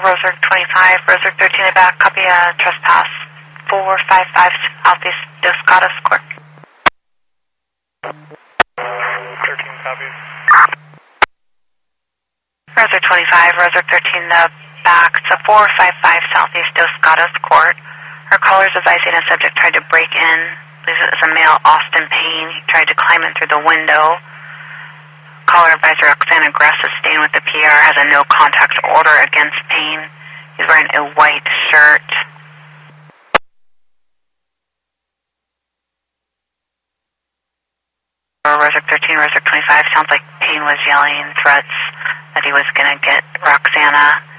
Roseburg 25, Roseburg 13 in the back, copy trespass 455 Southeast Dos Gatos Court. 13 copies. Roseburg 25, Roseburg 13 in the back, it's a 455 Southeast Dos Gatos Court. Our caller's advising a subject tried to break in. This is a male, Austin Payne. He tried to climb in through the window. Caller advisor Roxana Gress is staying with the PR, has a no-contact order against Payne. He's wearing a white shirt. Roseburg 13, Roseburg 25, sounds like Payne was yelling threats that he was going to get Roxana.